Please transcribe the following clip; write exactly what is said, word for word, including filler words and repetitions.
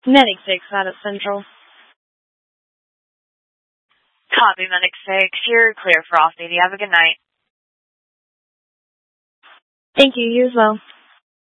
Medic six out of Central. Copy, Medic six. You're clear for off-duty. Have a good night. Thank you. You as well.